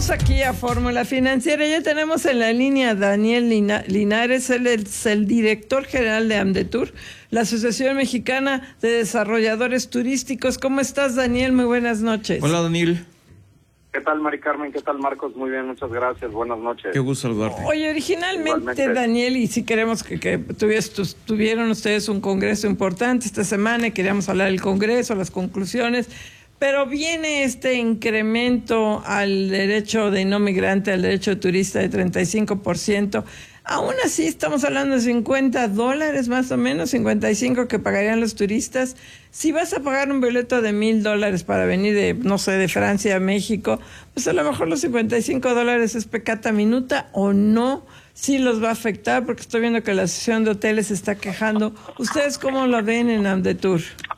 Regresamos aquí a Fórmula Financiera. Ya tenemos en la línea a Daniel Linares, él es el director general de AMDETUR, la Asociación Mexicana de Desarrolladores Turísticos. ¿Cómo estás, Daniel? Muy buenas noches. Hola, Daniel. ¿Qué tal, Mari Carmen? ¿Qué tal, Marcos? Muy bien, muchas gracias. Buenas noches. Qué gusto saludarte. Oye, originalmente, Igualmente. Daniel, y si queremos que tuvieron ustedes un congreso importante esta semana y queríamos hablar del congreso, las conclusiones, pero viene este incremento al derecho de no migrante, al derecho de turista de 35%. Aún así estamos hablando de $50 más o menos, 55 que pagarían los turistas. Si vas a pagar un boleto de $1,000 para venir de, no sé, de Francia a México, pues a lo mejor los $55 es pecata minuta o no, sí los va a afectar, porque estoy viendo que la Asociación de Hoteles se está quejando. ¿Ustedes cómo lo ven en AMDETUR?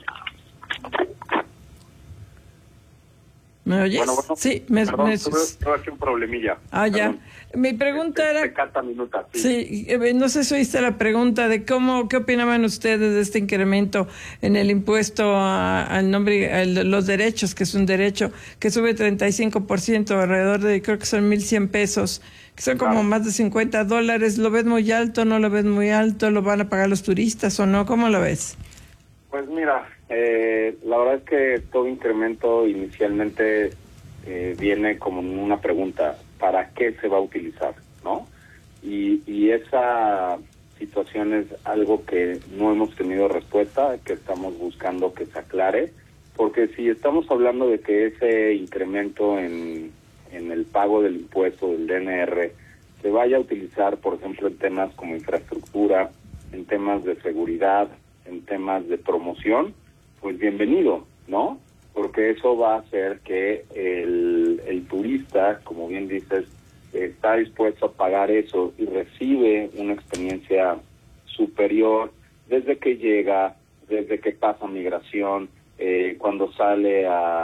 ¿Me oyes? Bueno, sí, tuve aquí un problemilla. Ah, ya. Perdón. Mi pregunta era... Pecata minuta, Sí, no sé si oíste la pregunta de qué opinaban ustedes de este incremento en el impuesto al los derechos, que es un derecho que sube 35%, alrededor de, creo que son 1,100 pesos, que son como más de $50. ¿Lo ves muy alto, no lo ves muy alto? ¿Lo van a pagar los turistas o no? ¿Cómo lo ves? Pues mira, la verdad es que todo incremento inicialmente viene como una pregunta, ¿para qué se va a utilizar? ¿No? Y esa situación es algo que no hemos tenido respuesta, que estamos buscando que se aclare, porque si estamos hablando de que ese incremento en el pago del impuesto del DNR se vaya a utilizar, por ejemplo, en temas como infraestructura, en temas de seguridad, en temas de promoción, pues bienvenido, ¿no? Porque eso va a hacer que el turista, como bien dices, está dispuesto a pagar eso y recibe una experiencia superior desde que llega, desde que pasa migración, cuando sale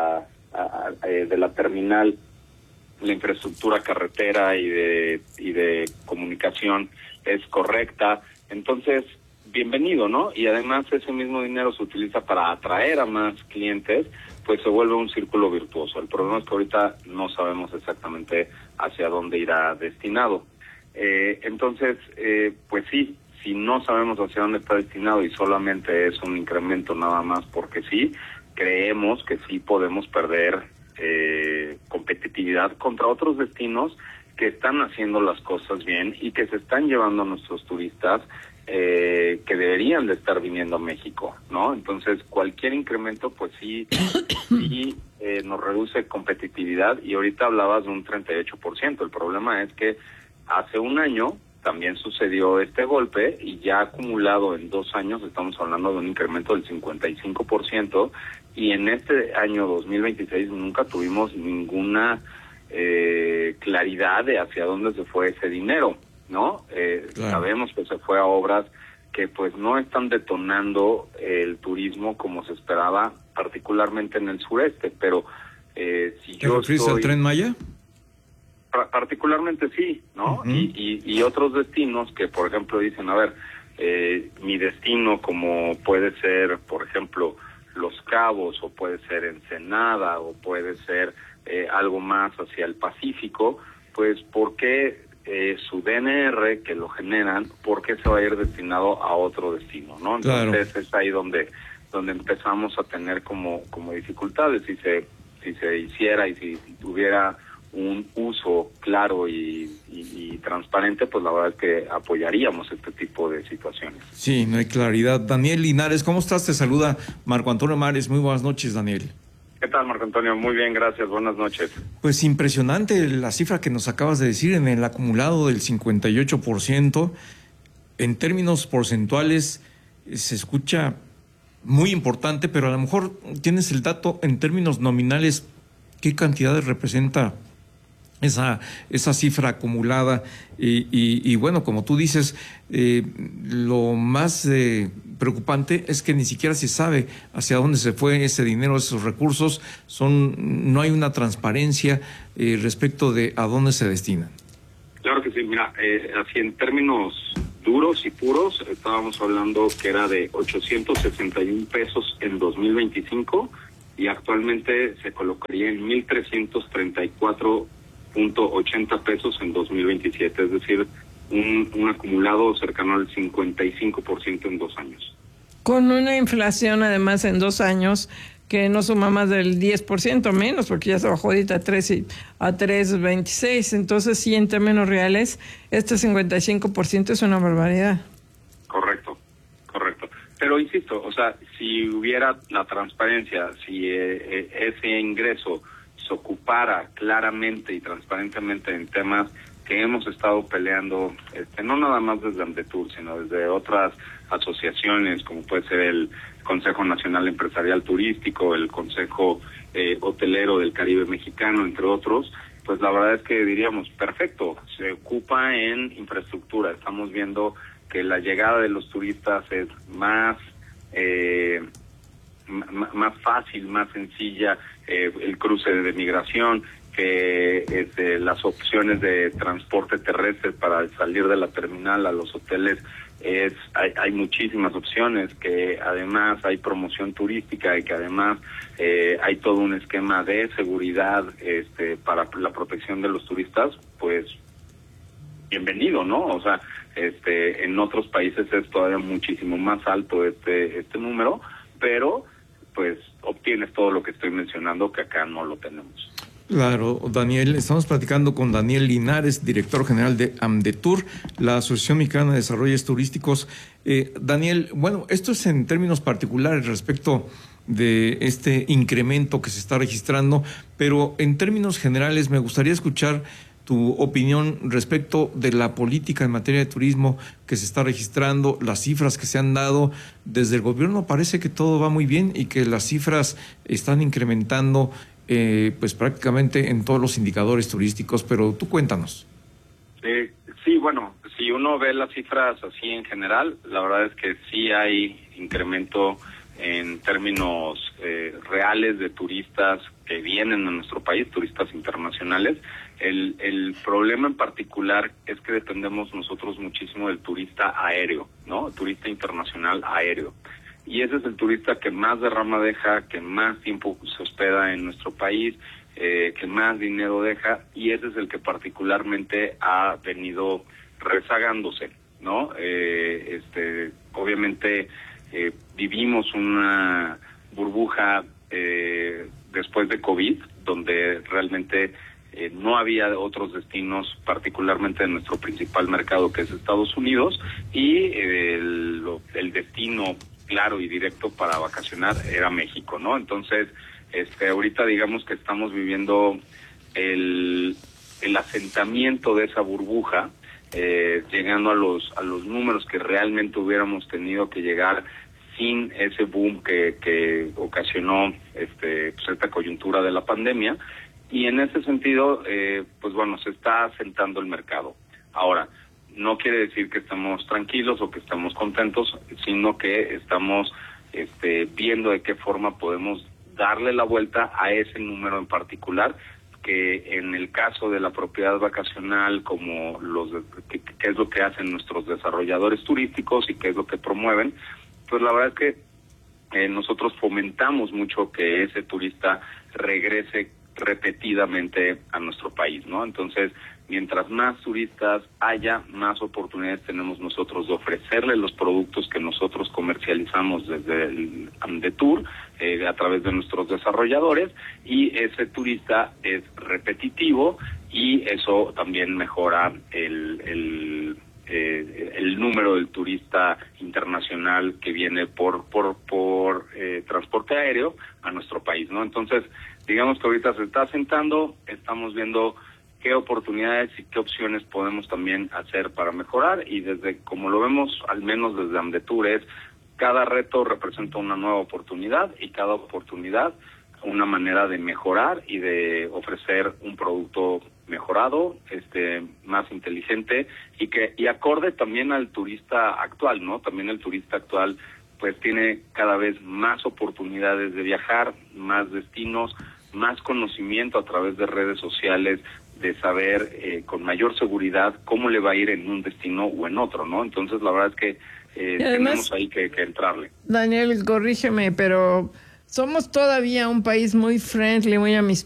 de la terminal, la infraestructura carretera y de comunicación es correcta. Entonces, bienvenido, ¿no? Y además ese mismo dinero se utiliza para atraer a más clientes, pues se vuelve un círculo virtuoso. El problema es que ahorita no sabemos exactamente hacia dónde irá destinado. Entonces, pues sí, si no sabemos hacia dónde está destinado y solamente es un incremento nada más porque sí, creemos que sí podemos perder competitividad contra otros destinos que están haciendo las cosas bien y que se están llevando a nuestros turistas que deberían de estar viniendo a México, ¿no? Entonces, cualquier incremento, pues sí nos reduce competitividad, y ahorita hablabas de un 38%. El problema es que hace un año también sucedió este golpe y ya acumulado en 2 años estamos hablando de un incremento del 55%, y en este año 2026 nunca tuvimos ninguna claridad de hacia dónde se fue ese dinero, ¿no? Claro. Sabemos que se fue a obras que pues no están detonando el turismo como se esperaba, particularmente en el sureste, pero si ¿Te refieres al Tren Maya? Particularmente sí, ¿no? Uh-huh. Y otros destinos que, por ejemplo, dicen, a ver, mi destino como puede ser, por ejemplo, Los Cabos, o puede ser Ensenada, o puede ser algo más hacia el Pacífico, pues ¿por qué su DNR que lo generan, por qué se va a ir destinado a otro destino, ¿no? Entonces claro, es ahí donde empezamos a tener como dificultades. Si se hiciera y si tuviera un uso claro y transparente, pues la verdad es que apoyaríamos este tipo de situaciones. Sí, no hay claridad. Daniel Linares, ¿cómo estás? Te saluda Marco Antonio Mares. Muy buenas noches, Daniel. ¿Qué tal, Marco Antonio? Muy bien, gracias. Buenas noches. Pues impresionante la cifra que nos acabas de decir en el acumulado del 58%. En términos porcentuales se escucha muy importante, pero a lo mejor tienes el dato en términos nominales, ¿qué cantidades representa esa cifra acumulada? Y bueno, como tú dices, lo más preocupante es que ni siquiera se sabe hacia dónde se fue ese dinero, esos recursos. No hay una transparencia respecto de a dónde se destinan. Claro que sí, mira, así en términos duros y puros, estábamos hablando que era de 861 pesos en 2025 y actualmente se colocaría en 1,334 pesos en 2027, es decir, un acumulado cercano al 55% en 2 años. Con una inflación, además, en 2 años que no suma más del 10% menos, porque ya se bajó ahorita a 3.26. Entonces, sí, en términos reales, este 55% es una barbaridad. Correcto. Pero insisto, o sea, si hubiera la transparencia, si ese ingreso se ocupara claramente y transparentemente en temas que hemos estado peleando, no nada más desde Amdetur, sino desde otras asociaciones, como puede ser el Consejo Nacional Empresarial Turístico, el Consejo Hotelero del Caribe Mexicano, entre otros, pues la verdad es que diríamos, perfecto, se ocupa en infraestructura. Estamos viendo que la llegada de los turistas es más fácil, más sencilla, el cruce de migración, que las opciones de transporte terrestre para salir de la terminal a los hoteles, hay muchísimas opciones, que además hay promoción turística y que además hay todo un esquema de seguridad para la protección de los turistas. Pues bienvenido, ¿no? O sea, en otros países es todavía muchísimo más alto este número, pero pues obtienes todo lo que estoy mencionando, que acá no lo tenemos. Claro, Daniel, estamos platicando con Daniel Linares, director general de Amdetur, la Asociación Mexicana de Desarrollos Turísticos. Daniel, bueno, esto es en términos particulares respecto de este incremento que se está registrando, pero en términos generales me gustaría escuchar tu opinión respecto de la política en materia de turismo que se está registrando, las cifras que se han dado. Desde el gobierno parece que todo va muy bien y que las cifras están incrementando pues prácticamente en todos los indicadores turísticos, pero tú cuéntanos. Sí, bueno, si uno ve las cifras así en general, la verdad es que sí hay incremento en términos reales de turistas que vienen a nuestro país, turistas internacionales. El problema en particular es que dependemos nosotros muchísimo del turista aéreo, ¿no? Turista internacional aéreo. Y ese es el turista que más derrama deja, que más tiempo se hospeda en nuestro país, que más dinero deja, y ese es el que particularmente ha venido rezagándose, ¿no? Obviamente vivimos una burbuja después de COVID, donde realmente no había otros destinos, particularmente en nuestro principal mercado, que es Estados Unidos, y el destino claro y directo para vacacionar era México, ¿no? Entonces, ahorita digamos que estamos viviendo el asentamiento de esa burbuja, llegando a los números que realmente hubiéramos tenido que llegar sin ese boom que ocasionó esta coyuntura de la pandemia. Y en ese sentido, pues bueno, se está asentando el mercado. Ahora, no quiere decir que estemos tranquilos o que estemos contentos, sino que estamos viendo de qué forma podemos darle la vuelta a ese número en particular, que en el caso de la propiedad vacacional, como qué es lo que hacen nuestros desarrolladores turísticos y qué es lo que promueven, pues la verdad es que nosotros fomentamos mucho que ese turista regrese repetidamente a nuestro país, ¿no? Entonces, mientras más turistas haya, más oportunidades tenemos nosotros de ofrecerles los productos que nosotros comercializamos desde el Amdetur, a través de nuestros desarrolladores, y ese turista es repetitivo y eso también mejora el número del turista internacional que viene por transporte aéreo a nuestro país, ¿no? Entonces, digamos que ahorita se está asentando, estamos viendo qué oportunidades y qué opciones podemos también hacer para mejorar, y como lo vemos, al menos desde Amdetur, cada reto representa una nueva oportunidad, y cada oportunidad una manera de mejorar y de ofrecer un producto mejorado, más inteligente y acorde también al turista actual, ¿no? También el turista actual pues tiene cada vez más oportunidades de viajar, más destinos, más conocimiento a través de redes sociales, de saber con mayor seguridad cómo le va a ir en un destino o en otro, ¿no? Entonces la verdad es que tenemos ahí que entrarle. Daniel, corrígeme, pero somos todavía un país muy friendly, muy amistoso